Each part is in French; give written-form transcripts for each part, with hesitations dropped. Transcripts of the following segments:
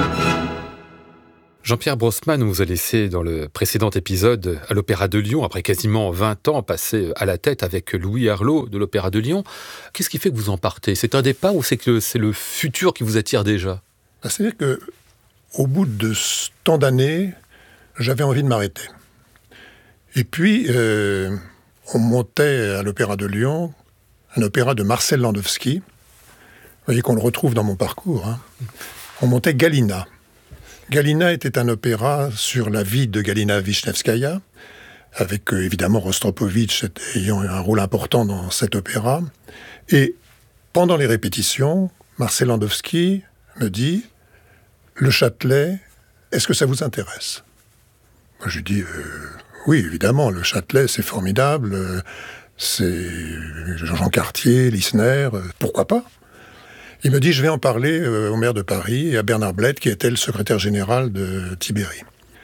Jean-Pierre Brossman nous a laissé dans le précédent épisode à l'Opéra de Lyon, après quasiment 20 ans passés à la tête avec Louis Herlaut de l'Opéra de Lyon. Qu'est-ce qui fait que vous en partez ? C'est un départ ou c'est que c'est le futur qui vous attire déjà ? C'est-à-dire qu'au bout de tant d'années, j'avais envie de m'arrêter. Et puis, on montait à l'Opéra de Lyon un opéra de Marcel Landowski. Vous voyez qu'on le retrouve dans mon parcours. On montait Galina. Galina était un opéra sur la vie de Galina Wisniewskaja, avec évidemment Rostropovitch ayant un rôle important dans cet opéra. Et pendant les répétitions, Marcel Landowski me dit « Le Châtelet, est-ce que ça vous intéresse ?» Moi, je lui dis oui, évidemment, le Châtelet, c'est formidable, c'est Jean Cartier, Lisner, pourquoi pas ? Il me dit, je vais en parler au maire de Paris et à Bernard Bled, qui était le secrétaire général de Tibéri.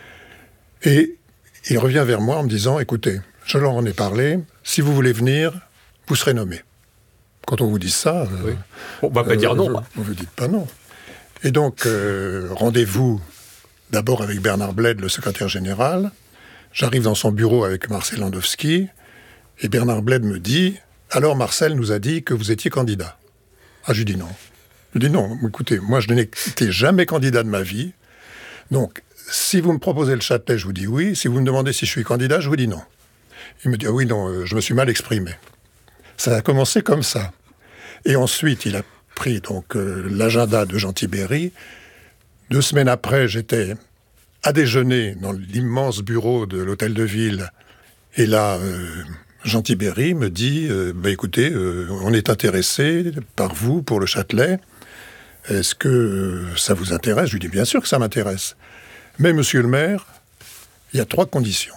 Et il revient vers moi en me disant, écoutez, je leur en ai parlé, si vous voulez venir, vous serez nommé. Quand on vous dit ça... oui. On ne va pas dire non. Vous ne dites pas non. Et donc, rendez-vous d'abord avec Bernard Bled, le secrétaire général. J'arrive dans son bureau avec Marcel Landowski, et Bernard Bled me dit, alors Marcel nous a dit que vous étiez candidat. Ah, je lui dis non. Je lui dis non, écoutez, moi je n'étais jamais candidat de ma vie, donc si vous me proposez le Châtelet, je vous dis oui, si vous me demandez si je suis candidat, je vous dis non. Il me dit, ah oui, non, je me suis mal exprimé. Ça a commencé comme ça. Et ensuite, il a pris donc l'agenda de Jean Tibéri. 2 semaines après, j'étais à déjeuner dans l'immense bureau de l'Hôtel de Ville. Et là, Jean Tibéri me dit, écoutez, on est intéressé par vous pour le Châtelet. Est-ce que ça vous intéresse ? Je lui dis, bien sûr que ça m'intéresse. Mais monsieur le maire, il y a 3 conditions.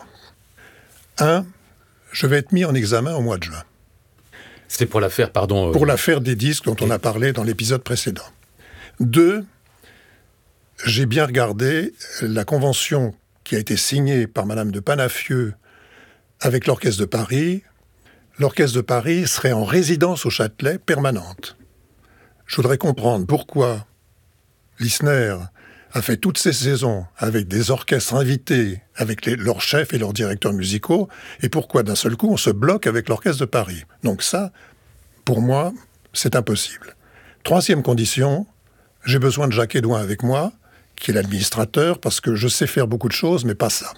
1, je vais être mis en examen au mois de juin. C'était pour l'affaire, pardon... Pour l'affaire des disques dont on a parlé dans l'épisode précédent. 2, j'ai bien regardé la convention qui a été signée par Madame de Panafieux avec l'Orchestre de Paris. L'Orchestre de Paris serait en résidence au Châtelet permanente. Je voudrais comprendre pourquoi Lisner a fait toutes ces saisons avec des orchestres invités, avec leurs chefs et leurs directeurs musicaux, et pourquoi d'un seul coup on se bloque avec l'Orchestre de Paris. Donc ça, pour moi, c'est impossible. 3e condition, j'ai besoin de Jacques Hédouin avec moi, qui est l'administrateur, parce que je sais faire beaucoup de choses, mais pas ça.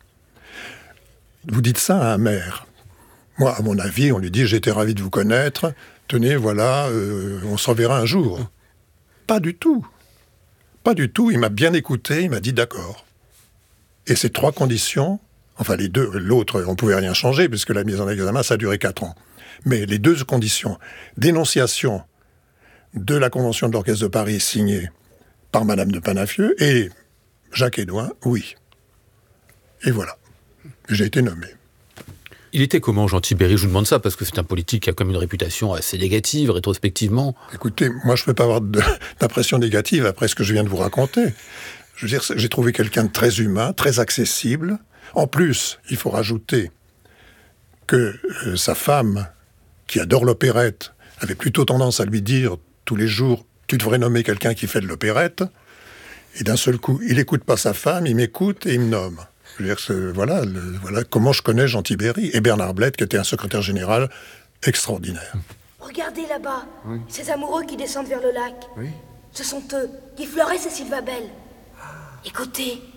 Vous dites ça à un maire. Moi, à mon avis, on lui dit « J'étais ravi de vous connaître, tenez, voilà, on se reverra un jour. » Pas du tout. Pas du tout. Il m'a bien écouté, il m'a dit « D'accord. » Et ces 3 conditions, enfin les 2, l'autre, on ne pouvait rien changer, puisque la mise en examen, ça a duré 4 ans. Mais les 2 conditions, dénonciation de la Convention de l'Orchestre de Paris signée par Madame de Panafieux et Jacques Hédouin, oui. Et voilà. J'ai été nommé. Il était comment, Jean Tibéri ? Je vous demande ça parce que c'est un politique qui a comme une réputation assez négative, rétrospectivement. Écoutez, moi je ne peux pas avoir d'impression négative après ce que je viens de vous raconter. Je veux dire, j'ai trouvé quelqu'un de très humain, très accessible. En plus, il faut rajouter que sa femme, qui adore l'opérette, avait plutôt tendance à lui dire tous les jours « Tu devrais nommer quelqu'un qui fait de l'opérette ». Et d'un seul coup, il n'écoute pas sa femme, il m'écoute et il me nomme. Je veux dire, voilà comment je connais Jean Tibéri. Et Bernard Bled, qui était un secrétaire général extraordinaire. Regardez là-bas, oui. Ces amoureux qui descendent vers le lac. Oui. Ce sont eux, Guy Fleurès et Sylva Bell. Écoutez.